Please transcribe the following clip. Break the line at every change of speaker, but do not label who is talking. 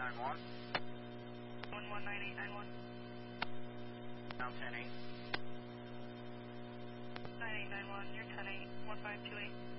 9891.
119891.
Now 10-8.
9891, you're 10-8, 1528.